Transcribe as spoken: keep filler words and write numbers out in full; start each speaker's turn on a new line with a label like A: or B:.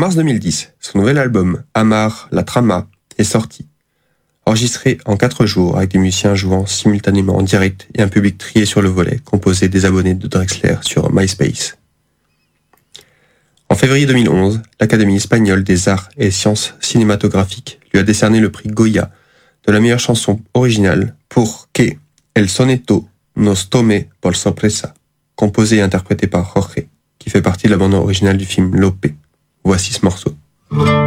A: mars deux mille dix, son nouvel album Amar la Trama est sorti. Enregistré en quatre jours avec des musiciens jouant simultanément en direct et un public trié sur le volet, composé des abonnés de Drexler sur MySpace. En février deux mille onze, l'Académie espagnole des arts et sciences cinématographiques lui a décerné le prix Goya de la meilleure chanson originale pour Que El Soneto Nos Tome por Sorpresa, composé et interprété par Jorge, qui fait partie de la bande originale du film Lope. Voici ce morceau.